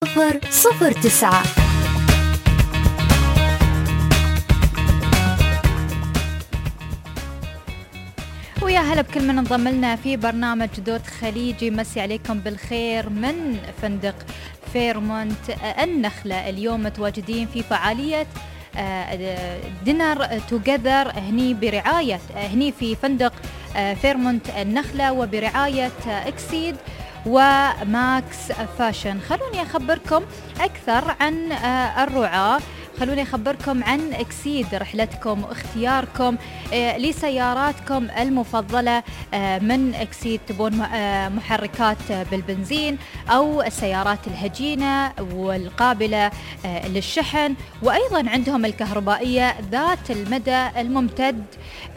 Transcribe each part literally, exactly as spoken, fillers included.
صفر صفر تسعة. ويا هلا بكل من انضم لنا في برنامج دوت خليجي. مسي عليكم بالخير من فندق فيرمونت النخلة. اليوم متواجدين في فعالية دينر توجذر هني برعاية هني في فندق فيرمونت النخلة وبرعاية اكسيد وماكس فاشن. خلوني أخبركم أكثر عن الرعاة. خلوني أخبركم عن اكسيد، رحلتكم واختياركم لسياراتكم المفضلة من اكسيد. تبون محركات بالبنزين أو السيارات الهجينة والقابلة للشحن، وأيضا عندهم الكهربائية ذات المدى الممتد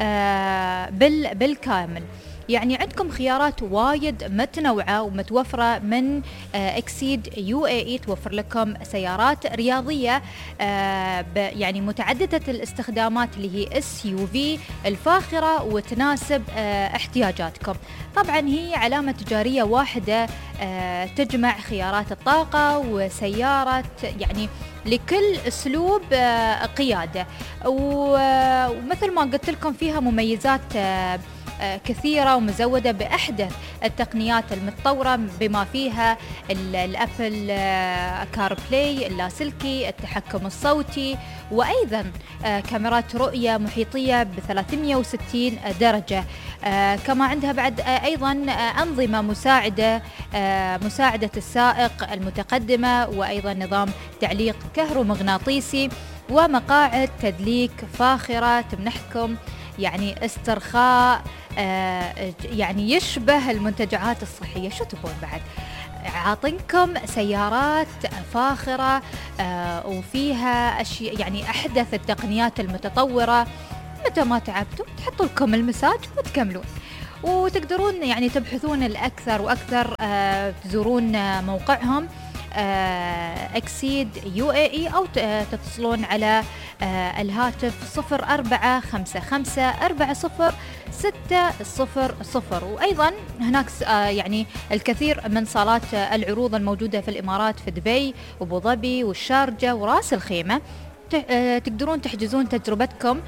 بالكامل. يعني عندكم خيارات وايد متنوعة ومتوفرة من اكسيد يو اي اي. توفر لكم سيارات رياضية يعني متعددة الاستخدامات اللي هي اس يو في الفاخرة وتناسب احتياجاتكم. طبعا هي علامة تجارية واحدة تجمع خيارات الطاقة وسيارة يعني لكل اسلوب قيادة، ومثل ما قلت لكم فيها مميزات كثيرة ومزودة بأحدث التقنيات المتطورة بما فيها الأبل كار بلاي اللاسلكي، التحكم الصوتي، وأيضا كاميرات رؤية محيطية بثلاثمئة وستين درجة. كما عندها بعد أيضا أنظمة مساعدة مساعدة السائق المتقدمة، وأيضا نظام تعليق كهرومغناطيسي ومقاعد تدليك فاخرة تمنحكم يعني استرخاء آه يعني يشبه المنتجعات الصحية. شو تبون بعد؟ عاطنكم سيارات فاخرة آه وفيها أشياء يعني أحدث التقنيات المتطورة. متى ما تعبتوا تحطوا لكم المساج وتكملون، وتقدرون يعني تبحثون الأكثر وأكثر. آه تزورون آه موقعهم اكسيد يو اي اي او تتصلون على الهاتف صفر أربعة خمسة خمسة أربعة صفر ستة صفر صفر. وايضا هناك يعني الكثير من صالات العروض الموجودة في الامارات، في دبي وابو ظبي والشارجة وراس الخيمة. تقدرون تحجزون تجربتكم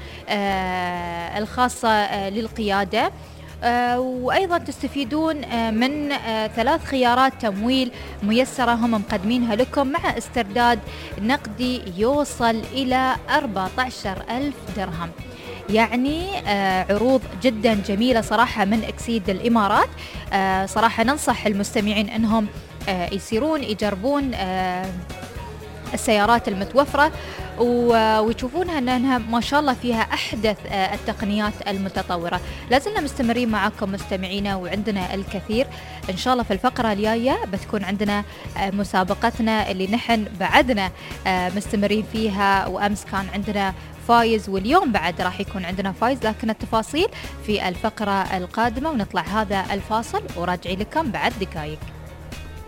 الخاصة للقيادة، آه وأيضا تستفيدون آه من آه ثلاث خيارات تمويل ميسرة هم مقدمينها لكم مع استرداد نقدي يوصل إلى أربعة عشر ألف درهم. يعني آه عروض جدا جميلة صراحة من اكسيد الإمارات. آه صراحة ننصح المستمعين أنهم آه يصيرون يجربون آه السيارات المتوفرة ويشوفونها أنها ما شاء الله فيها أحدث التقنيات المتطورة. لازلنا مستمرين معكم مستمعينا، وعندنا الكثير إن شاء الله. في الفقرة الجاية بتكون عندنا مسابقتنا اللي نحن بعدنا مستمرين فيها، وأمس كان عندنا فايز واليوم بعد راح يكون عندنا فايز، لكن التفاصيل في الفقرة القادمة. ونطلع هذا الفاصل وراجعي لكم بعد دقائق.